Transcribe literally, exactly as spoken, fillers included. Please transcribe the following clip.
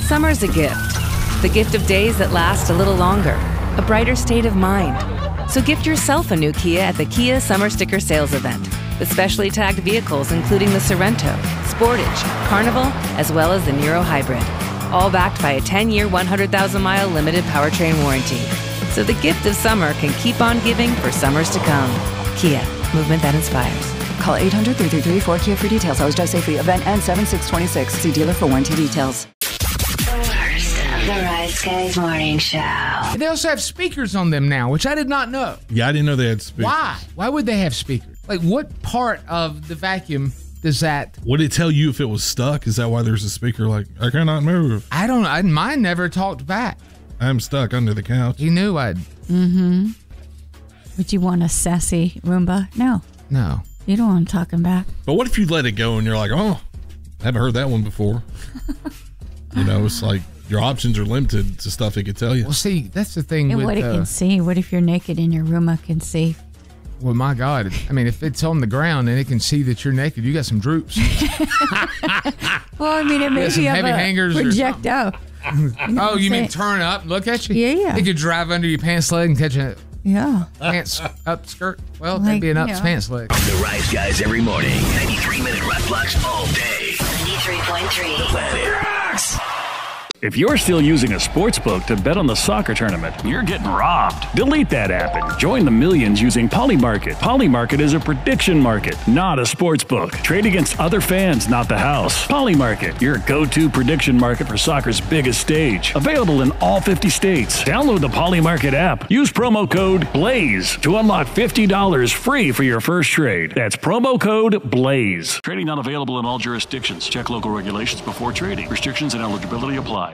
Summer's a gift. The gift of days that last a little longer. A brighter state of mind. So gift yourself a new Kia at the Kia Summer Sticker Sales Event. With specially tagged vehicles including the Sorento, Sportage, Carnival, as well as the Niro Hybrid. All backed by a ten-year, one hundred thousand mile limited powertrain warranty. So the gift of summer can keep on giving for summers to come. Kia, movement that inspires. Call eight hundred, three three three, four K I A for details. Always drive safely. Event ends seven six twenty-six. See dealer for warranty details. The Rise Guys Morning Show. They also have speakers on them now, which I did not know. Yeah, I didn't know they had speakers. Why? Why would they have speakers? Like, what part of the vacuum does that? Would it tell you if it was stuck? Is that why there's a speaker like, I cannot move? I don't know. Mine never talked back. I'm stuck under the couch. He knew I'd. Mm-hmm. Would you want a sassy Roomba? No. No. You don't want him talking back. But what if you let it go and you're like, oh, I haven't heard that one before? You know, it's like your options are limited to stuff it could tell you. Well, see, that's the thing And with what it uh, can see. What if you're naked and your Roomba can see? Well, my God. I mean, if it's on the ground and it can see that you're naked, you got some droops. Well, I mean, it may some be heavy a hangers or projectile. Oh, you mean Say- turn up? Look at you. Yeah, yeah. It could drive under your pants leg and catch a Yeah. pants up skirt. Well, Like, that'd be an up yeah. pants leg. The Rise Guys every morning. ninety-three minute rap blocks all day. ninety-three point three. Planet Rocks. If you're still using a sports book to bet on the soccer tournament, you're getting robbed. Delete that app and join the millions using Polymarket. Polymarket is a prediction market, not a sports book. Trade against other fans, not the house. Polymarket, your go-to prediction market for soccer's biggest stage. Available in all fifty states. Download the Polymarket app. Use promo code BLAZE to unlock fifty dollars free for your first trade. That's promo code BLAZE. Trading not available in all jurisdictions. Check local regulations before trading. Restrictions and eligibility apply.